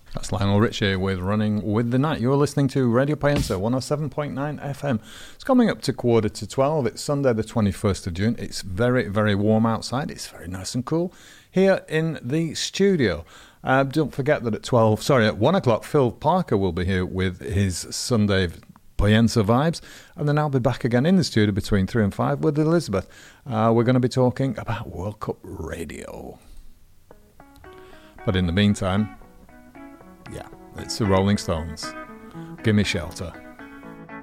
That's Lionel Richie with Running with the Night. You're listening to Radio Payensa 107.9 FM. It's coming up to 11:45. It's Sunday the 21st of June. It's very, very warm outside. It's very nice and cool here in the studio. Don't forget that at 1 o'clock, Phil Parker will be here with his Sunday Payensa vibes. And then I'll be back again in the studio between 3 and 5 with Elizabeth. We're going to be talking about World Cup radio. But in the meantime, yeah, it's the Rolling Stones. Give me shelter.